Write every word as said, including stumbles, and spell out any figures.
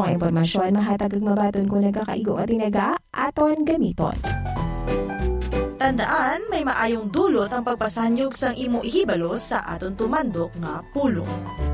ang impormasyon mahatag ug mabaton ko nagkakaigo at tinaga aton gamiton. Tandaan, may maayong dulot ang pagpasanyog sang imo ihibalo sa aton tumandok nga pulong.